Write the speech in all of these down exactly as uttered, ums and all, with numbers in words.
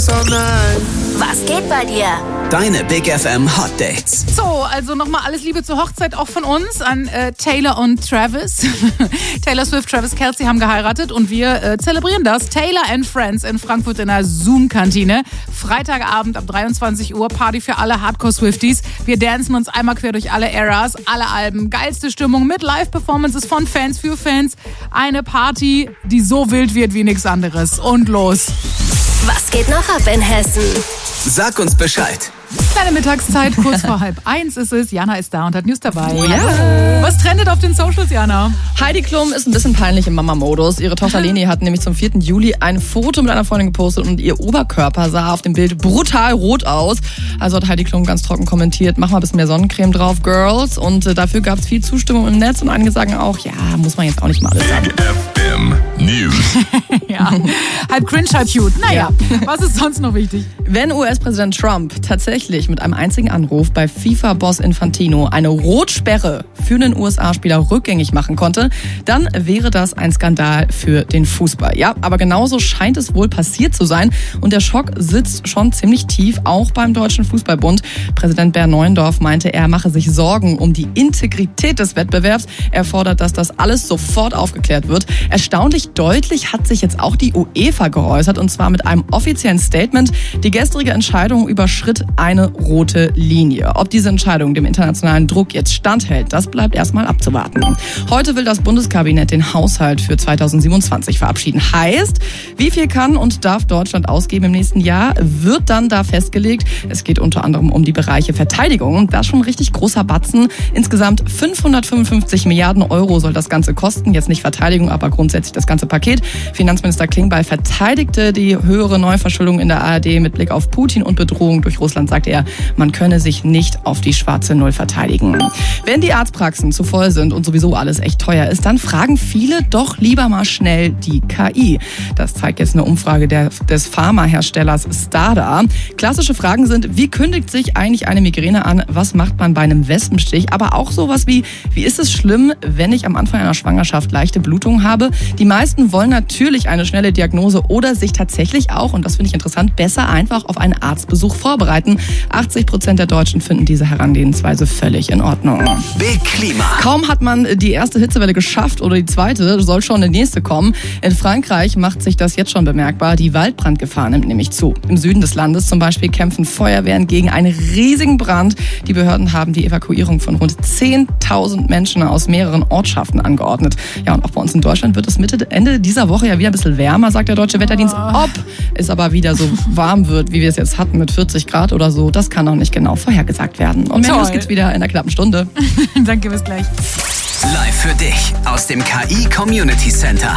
this all night. Was geht bei dir? Deine Big F M Hot Dates. So, also nochmal alles Liebe zur Hochzeit auch von uns an äh, Taylor und Travis. Taylor Swift, Travis Kelce haben geheiratet und wir äh, zelebrieren das. Taylor and Friends in Frankfurt in der Zoom-Kantine. Freitagabend ab dreiundzwanzig Uhr, Party für alle Hardcore-Swifties. Wir dancen uns einmal quer durch alle Eras, alle Alben. Geilste Stimmung mit Live-Performances von Fans für Fans. Eine Party, die so wild wird wie nichts anderes. Und los. Was geht noch ab in Hessen? Sag uns Bescheid. Kleine Mittagszeit, kurz vor halb eins ist es. Jana ist da und hat News dabei. Ja. Was trendet auf den Socials, Jana? Heidi Klum ist ein bisschen peinlich im Mama-Modus. Ihre Tochter Leni hat nämlich zum vierten Juli ein Foto mit einer Freundin gepostet und ihr Oberkörper sah auf dem Bild brutal rot aus. Also hat Heidi Klum ganz trocken kommentiert, mach mal ein bisschen mehr Sonnencreme drauf, Girls. Und äh, dafür gab es viel Zustimmung im Netz und einige sagen auch, ja, muss man jetzt auch nicht mal alles sagen. Big F M News. Ja, halb cringe, halb cute. Naja, was ist sonst noch wichtig? Wenn U S-Präsident Trump tatsächlich mit einem einzigen Anruf bei FIFA-Boss Infantino eine Rotsperre für einen U S A-Spieler rückgängig machen konnte, dann wäre das ein Skandal für den Fußball. Ja, aber genauso scheint es wohl passiert zu sein. Und der Schock sitzt schon ziemlich tief, auch beim Deutschen Fußballbund. Präsident Bernd Neuendorf meinte, er mache sich Sorgen um die Integrität des Wettbewerbs. Er fordert, dass das alles sofort aufgeklärt wird. Erstaunlich deutlich hat sich jetzt auch die UEFA geäußert, und zwar mit einem offiziellen Statement. Die gestrige Entscheidung überschritt eine rote Linie. Ob diese Entscheidung dem internationalen Druck jetzt standhält, das bleibt erstmal abzuwarten. Heute will das Bundeskabinett den Haushalt für zweitausendsiebenundzwanzig verabschieden. Heißt, wie viel kann und darf Deutschland ausgeben im nächsten Jahr, wird dann da festgelegt. Es geht unter anderem um die Bereiche Verteidigung. Das ist schon ein richtig großer Batzen. Insgesamt fünfhundertfünfundfünfzig Milliarden Euro soll das Ganze kosten. Jetzt nicht Verteidigung, aber grundsätzlich das ganze Paket. Finanzminister Klingbeil verteidigte die höhere Neuverschuldung in der A R D mit Blick auf Putin und Bedrohung durch Russland, sagt er, man könne sich nicht auf die schwarze Null verteidigen. Wenn die Arztpraxen zu voll sind und sowieso alles echt teuer ist, dann fragen viele doch lieber mal schnell die K I. Das zeigt jetzt eine Umfrage der, des Pharmaherstellers Stada. Klassische Fragen sind, wie kündigt sich eigentlich eine Migräne an? Was macht man bei einem Wespenstich? Aber auch sowas wie, wie ist es schlimm, wenn ich am Anfang einer Schwangerschaft leichte Blutungen habe? Die meisten wollen natürlich eine schnelle Diagnose oder sich tatsächlich auch, und das finde ich interessant, besser einfach auf einen Arztbesuch vorbereiten. achtzig Prozent der Deutschen finden diese Herangehensweise völlig in Ordnung. Big Klima. Kaum hat man die erste Hitzewelle geschafft oder die zweite, soll schon die nächste kommen. In Frankreich macht sich das jetzt schon bemerkbar. Die Waldbrandgefahr nimmt nämlich zu. Im Süden des Landes zum Beispiel kämpfen Feuerwehren gegen einen riesigen Brand. Die Behörden haben die Evakuierung von rund zehntausend Menschen aus mehreren Ortschaften angeordnet. Ja, und auch bei uns in Deutschland wird es Mitte, Ende dieser Woche ja wieder ein bisschen wärmer, sagt der Deutsche Wetterdienst. Ob es aber wieder so warm wird, wie wir es jetzt hatten mit vierzig Grad oder so, das kann noch nicht genau vorhergesagt werden. Und mehr News gibt's wieder in der knappen Stunde. Danke, bis gleich. Live für dich aus dem K I Community Center.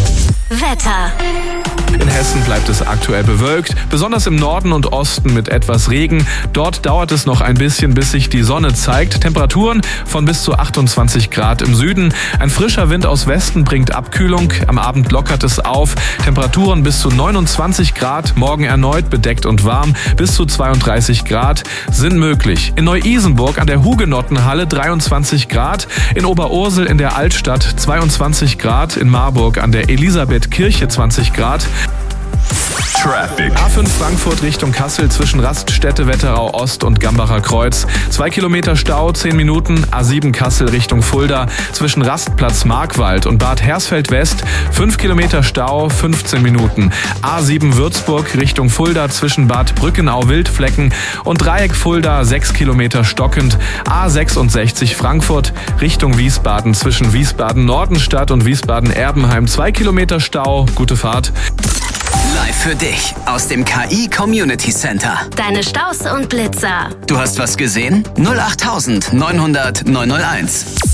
Wetter. In Hessen bleibt es aktuell bewölkt, besonders im Norden und Osten mit etwas Regen. Dort dauert es noch ein bisschen, bis sich die Sonne zeigt. Temperaturen von bis zu achtundzwanzig Grad im Süden. Ein frischer Wind aus Westen bringt Abkühlung. Am Abend lockert es auf. Temperaturen bis zu neunundzwanzig Grad. Morgen erneut bedeckt und warm. Bis zu zweiunddreißig Grad sind möglich. In Neu-Isenburg an der Hugenottenhalle dreiundzwanzig Grad. In Oberursel in der Altstadt zweiundzwanzig Grad. In Marburg an der Elisabethkirche zwanzig Grad. Traffic. A fünf Frankfurt Richtung Kassel zwischen Raststätte Wetterau Ost und Gambacher Kreuz. Zwei Kilometer Stau, zehn Minuten. A sieben Kassel Richtung Fulda zwischen Rastplatz Markwald und Bad Hersfeld West. Fünf Kilometer Stau, fünfzehn Minuten. A sieben Würzburg Richtung Fulda zwischen Bad Brückenau Wildflecken und Dreieck Fulda sechs Kilometer stockend. A sechsundsechzig Frankfurt Richtung Wiesbaden zwischen Wiesbaden Nordenstadt und Wiesbaden Erbenheim. Zwei Kilometer Stau. Gute Fahrt. Live für dich aus dem K I Community Center. Deine Staus und Blitzer. Du hast was gesehen? null acht neunhundert neunhunderteins.